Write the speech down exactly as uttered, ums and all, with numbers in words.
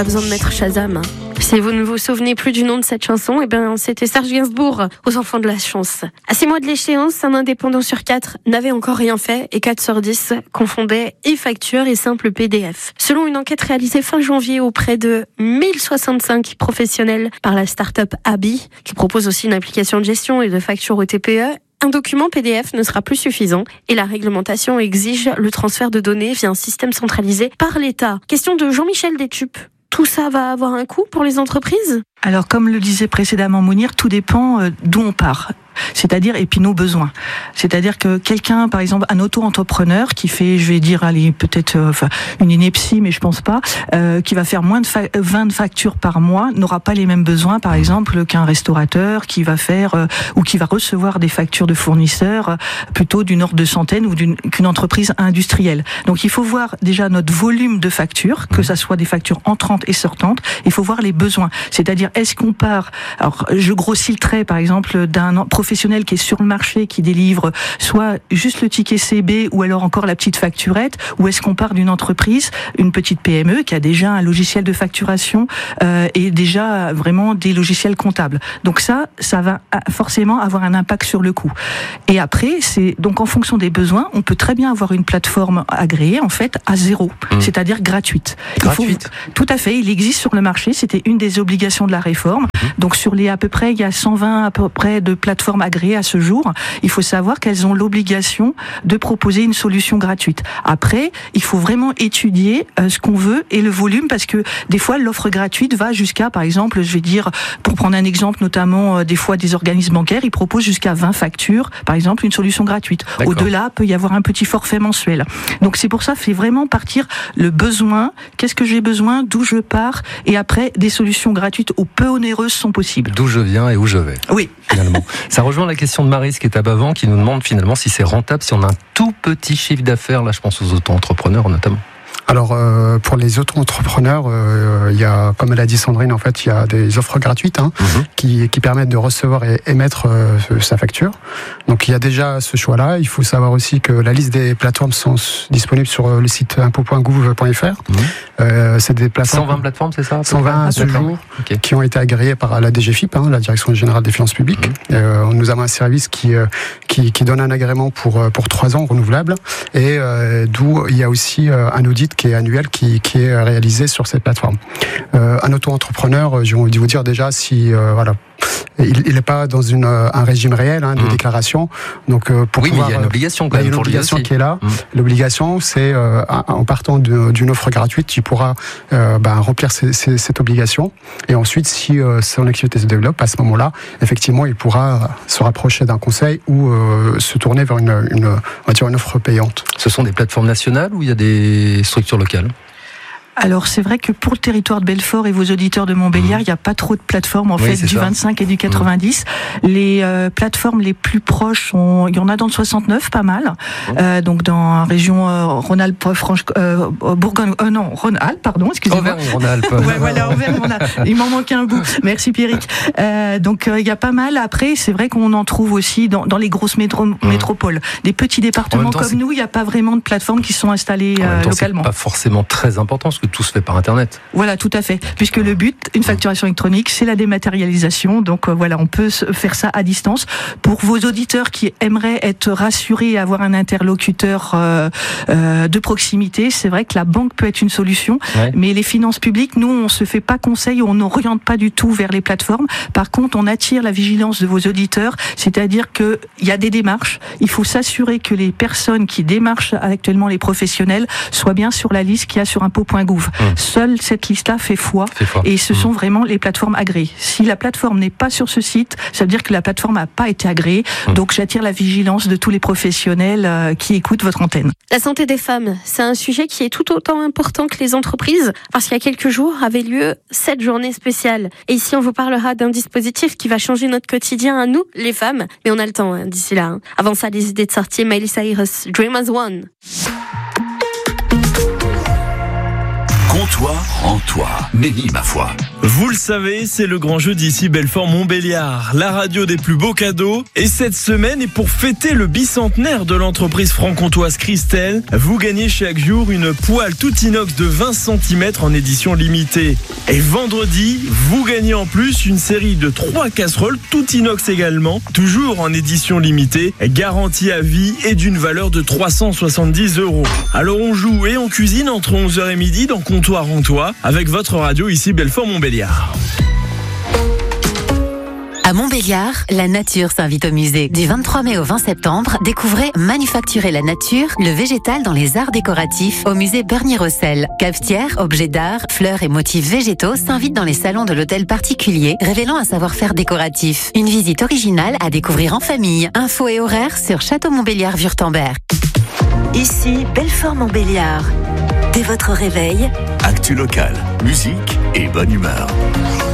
Pas besoin de mettre Shazam. Si vous ne vous souvenez plus du nom de cette chanson, eh bien, c'était Serge Gainsbourg, aux enfants de la chance. À six mois de l'échéance, un indépendant sur quatre n'avait encore rien fait et quatre sur dix confondaient e-facture et simple P D F. Selon une enquête réalisée fin janvier auprès de mille soixante-cinq professionnels par la start-up Abi, qui propose aussi une application de gestion et de facture au T P E, un document P D F ne sera plus suffisant et la réglementation exige le transfert de données via un système centralisé par l'État. Question de Jean-Michel Détup. Tout ça va avoir un coût pour les entreprises ? Alors, comme le disait précédemment Mounir, tout dépend d'où on part. C'est-à-dire, et puis nos besoins. C'est-à-dire que quelqu'un, par exemple, un auto-entrepreneur qui fait, je vais dire, allez, peut-être euh, enfin, une ineptie, mais je pense pas, euh, qui va faire moins de fa- vingt factures par mois, n'aura pas les mêmes besoins, par exemple, qu'un restaurateur qui va faire euh, ou qui va recevoir des factures de fournisseurs euh, plutôt d'une ordre de centaine ou d'une, qu'une entreprise industrielle. Donc, il faut voir déjà notre volume de factures, que ça soit des factures entrantes et sortantes. Il faut voir les besoins. C'est-à-dire, est-ce qu'on part, alors, je grossis le trait, par exemple, d'un professionnel qui est sur le marché, qui délivre soit juste le ticket C B ou alors encore la petite facturette, ou est-ce qu'on part d'une entreprise, une petite P M E qui a déjà un logiciel de facturation euh, et déjà vraiment des logiciels comptables. Donc ça, ça va forcément avoir un impact sur le coût. Et après, c'est donc en fonction des besoins, on peut très bien avoir une plateforme agréée en fait à zéro, mmh. c'est-à-dire gratuite. Gratuite. Il faut, tout à fait, il existe sur le marché, c'était une des obligations de la réforme. Mmh. Donc sur les à peu près, il y a cent vingt à peu près de plateformes agréées à ce jour. Il faut savoir qu'elles ont l'obligation de proposer une solution gratuite. Après, il faut vraiment étudier euh, ce qu'on veut et le volume, parce que des fois l'offre gratuite va jusqu'à, par exemple, je vais dire, pour prendre un exemple, notamment euh, des fois des organismes bancaires, ils proposent jusqu'à vingt factures, par exemple, une solution gratuite. D'accord. Au-delà, peut y avoir un petit forfait mensuel. Donc c'est pour ça, fait vraiment partir le besoin, qu'est-ce que j'ai besoin, d'où je pars, et après des solutions gratuites ou peu onéreuses sont possibles. D'où je viens et où je vais. Oui. Finalement. Ça rejoint la question de Maryse qui est à Bavant, qui nous demande finalement si c'est rentable, si on a un tout petit chiffre d'affaires, là je pense aux auto-entrepreneurs notamment. Alors euh, pour les auto-entrepreneurs, euh, il y a, comme elle a dit Sandrine, en fait, il y a des offres gratuites hein, mmh. qui, qui permettent de recevoir et émettre euh, sa facture. Donc il y a déjà ce choix-là. Il faut savoir aussi que la liste des plateformes sont disponibles sur le site impôt point gouv point f r. Mmh. Euh, c'est des plateformes. cent vingt plateformes, c'est ça? cent vingt à ce jour, okay. qui ont été agréées par la D G F I P, hein, la Direction générale des finances publiques. Mmh. Euh, nous avons un service qui, euh, qui qui donne un agrément pour pour trois ans renouvelable, et euh, d'où il y a aussi euh, un audit qui est annuel qui, qui est réalisé sur cette plateforme. Euh, un auto-entrepreneur, j'ai envie de vous dire déjà si euh, voilà, il n'est pas dans une, un régime réel hein, de mmh. déclaration. Donc euh, pour oui, pouvoir, mais il y a une obligation quand même. Il y a une obligation qui est là. Mmh. L'obligation, c'est euh, en partant de, d'une offre gratuite, il pourra euh, bah, remplir ces, ces, cette obligation. Et ensuite, si euh, son activité se développe, à ce moment-là, effectivement, il pourra se rapprocher d'un conseil ou euh, se tourner vers une, une, on va dire une offre payante. Ce sont des plateformes nationales ou il y a des structures locales ? Alors c'est vrai que pour le territoire de Belfort et vos auditeurs de Montbéliard, il mmh. n'y a pas trop de plateformes en oui, fait du ça. vingt-cinq et du quatre-vingt-dix. Mmh. Les euh, plateformes les plus proches, sont, il y en a dans le soixante-neuf, pas mal. Mmh. Euh, donc dans la région euh, Rhône-Alpes, Franche, euh, Bourgogne, euh, non Rhône-Alpes, pardon, excusez-moi. Auvergne-Rhône-Alpes. ouais, voilà, Auvergne-Rhône-Alpes. Il m'en manquait un bout. Merci Pierrick. Euh, donc il euh, y a pas mal. Après, c'est vrai qu'on en trouve aussi dans, dans les grosses métro- mmh. métropoles. Des petits départements temps, comme c'est... nous, il n'y a pas vraiment de plateformes qui sont installées euh, temps, localement. C'est pas forcément très important parce que tout se fait par Internet. Voilà, tout à fait. Puisque le but, une facturation électronique, c'est la dématérialisation. Donc euh, voilà, on peut faire ça à distance. Pour vos auditeurs qui aimeraient être rassurés et avoir un interlocuteur euh, euh, de proximité, c'est vrai que la banque peut être une solution. Ouais. Mais les finances publiques, nous, on se fait pas conseil, on n'oriente pas du tout vers les plateformes. Par contre, on attire la vigilance de vos auditeurs. C'est-à-dire que il y a des démarches. Il faut s'assurer que les personnes qui démarchent actuellement les professionnels soient bien sur la liste qu'il y a sur impôt point gouv. Mmh. Seule cette liste-là fait foi, fait foi. Et ce mmh. sont vraiment les plateformes agréées. Si la plateforme n'est pas sur ce site, ça veut dire que la plateforme n'a pas été agréée. Mmh. Donc j'attire la vigilance de tous les professionnels euh, qui écoutent votre antenne. La santé des femmes, c'est un sujet qui est tout autant important que les entreprises, parce qu'il y a quelques jours avait lieu cette journée spéciale. Et ici, on vous parlera d'un dispositif qui va changer notre quotidien à nous, les femmes. Mais on a le temps hein, d'ici là. Hein. Avant ça, les idées de sortie, Miley Cyrus, Dream as One. Comptoir en toi. Nenny, ma foi. Vous le savez, c'est le grand jeu d'ici Belfort-Montbéliard, la radio des plus beaux cadeaux. Et cette semaine, et pour fêter le bicentenaire de l'entreprise franc-comtoise Christelle, vous gagnez chaque jour une poêle tout inox de vingt centimètres en édition limitée. Et vendredi, vous gagnez en plus une série de trois casseroles tout inox également, toujours en édition limitée, garantie à vie et d'une valeur de trois cent soixante-dix euros. Alors on joue et on cuisine entre onze heures et midi dans Comptoir en Toit avec votre radio ici Belfort-Montbéliard. À Montbéliard, la nature s'invite au musée. Du vingt-trois mai au vingt septembre, découvrez Manufacturer la nature, le végétal dans les arts décoratifs au musée Bernier-Rossel. Cafetières, objets d'art, fleurs et motifs végétaux s'invitent dans les salons de l'hôtel particulier, révélant un savoir-faire décoratif. Une visite originale à découvrir en famille. Infos et horaires sur Château-Montbéliard-Wurtemberg. Ici, Belfort-Montbéliard. Dès votre réveil, Actu locale, musique et bonne humeur.